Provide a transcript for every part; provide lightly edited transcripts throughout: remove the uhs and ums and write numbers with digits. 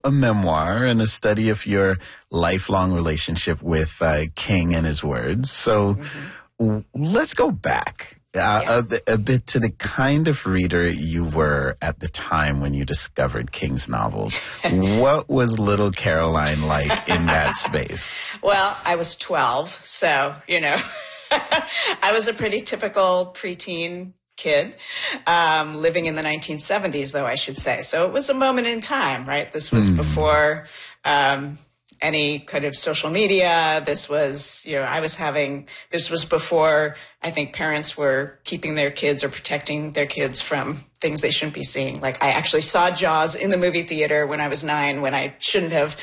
a memoir and a study of your lifelong relationship with King and his words. So let's go back a bit to the kind of reader you were at the time when you discovered King's novels. What was little Caroline like in that space? Well, I was 12, so, I was a pretty typical preteen kid, living in the 1970s, though, I should say. So it was a moment in time, right? This was before any kind of social media. This was, this was before I think parents were keeping their kids or protecting their kids from things they shouldn't be seeing. Like, I actually saw Jaws in the movie theater when I was 9, when I shouldn't have.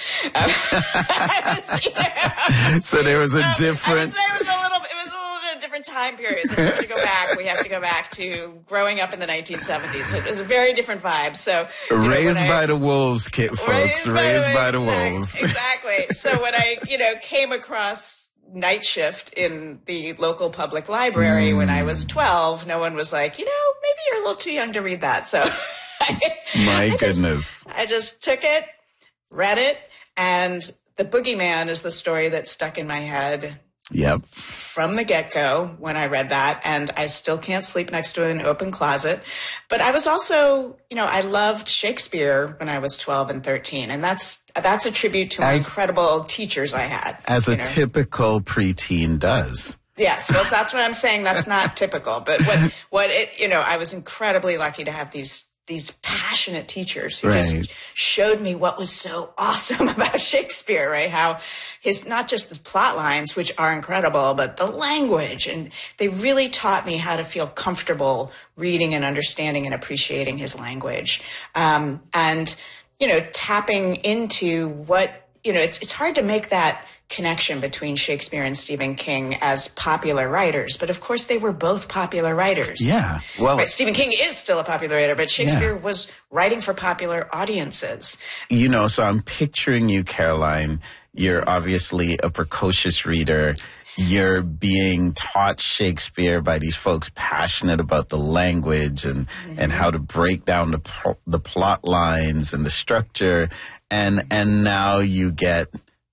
So there was a different... It was a little different time period. So we have to go back to growing up in the 1970s. It was a very different vibe. So Raised by the wolves, folks. Raised by the wolves. Exactly. So when I, came across Night Shift in the local public library when I was 12, no one was like, maybe you're a little too young to read that. So My goodness. I just took it, read it, and The Boogeyman is the story that stuck in my head. Yep. From the get-go when I read that, and I still can't sleep next to an open closet. But I was also, I loved Shakespeare when I was 12 and 13, and that's a tribute to my incredible teachers I had. As a typical preteen does. Yes, well, that's what I'm saying. That's not typical, but I was incredibly lucky to have these passionate teachers who just showed me what was so awesome about Shakespeare, right? How not just his plot lines, which are incredible, but the language. And they really taught me how to feel comfortable reading and understanding and appreciating his language. And, tapping into what, it's hard to make that connection between Shakespeare and Stephen King as popular writers. But of course, they were both popular writers. Yeah. Well, right? Stephen King is still a popular writer, but Shakespeare was writing for popular audiences. So I'm picturing you, Caroline. You're obviously a precocious reader. You're being taught Shakespeare by these folks passionate about the language and how to break down the plot lines and the structure. And now you get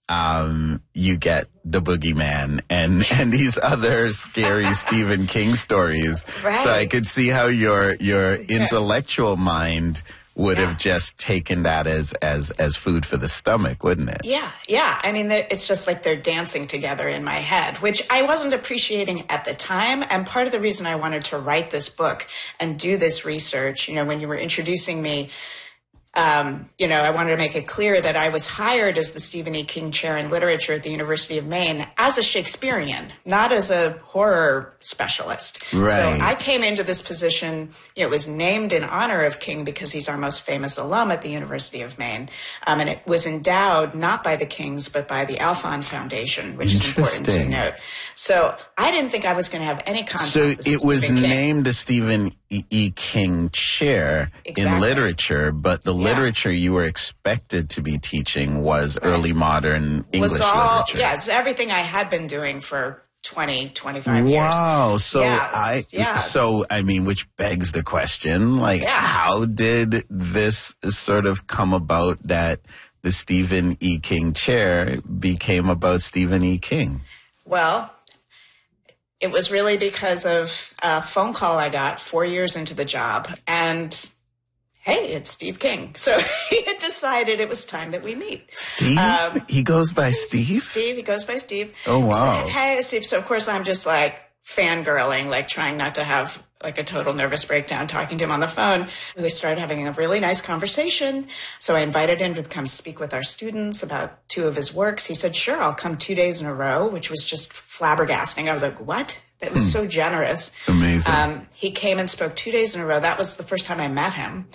The Boogeyman and these other scary Stephen King stories. Right. So I could see how your intellectual mind would have just taken that as food for the stomach, wouldn't it? Yeah. I mean, it's just like they're dancing together in my head, which I wasn't appreciating at the time. And part of the reason I wanted to write this book and do this research, when you were introducing me, I wanted to make it clear that I was hired as the Stephen E. King Chair in Literature at the University of Maine as a Shakespearean, not as a horror specialist. Right. So I came into this position, it was named in honor of King because he's our most famous alum at the University of Maine. And it was endowed not by the Kings, but by the Alphon Foundation, which is important to note. So I didn't think I was going to have any contact with So it was Stephen King. named the Stephen E. King Chair in Literature, but the literature you were expected to be teaching was early modern English literature. Yes, everything I had been doing for 25 years. Wow. So which begs the question, how did this sort of come about that the Stephen E. King Chair became about Stephen E. King? Well, it was really because of a phone call I got 4 years into the job, and hey, it's Steve King. So he had decided it was time that we meet. Steve? He goes by Steve? Steve, he goes by Steve. Oh, wow. Said, hey, Steve. So, of course, I'm just fangirling, trying not to have a total nervous breakdown talking to him on the phone. We started having a really nice conversation. So I invited him to come speak with our students about 2 of his works. He said, sure, I'll come 2 days in a row, which was just flabbergasting. I was like, what? That was so generous. Amazing. He came and spoke 2 days in a row. That was the first time I met him.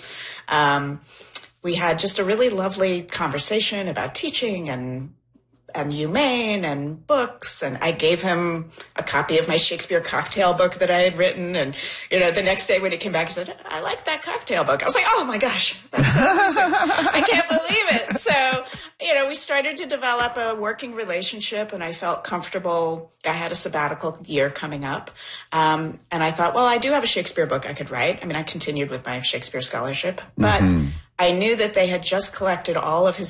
We had just a really lovely conversation about teaching and UMaine and books. And I gave him a copy of my Shakespeare cocktail book that I had written. And, the next day when he came back, he said, I like that cocktail book. I was like, oh my gosh, that's so amazing. I can't believe it. So, we started to develop a working relationship, and I felt comfortable. I had a sabbatical year coming up. And I thought, well, I do have a Shakespeare book I could write. I mean, I continued with my Shakespeare scholarship, but I knew that they had just collected all of his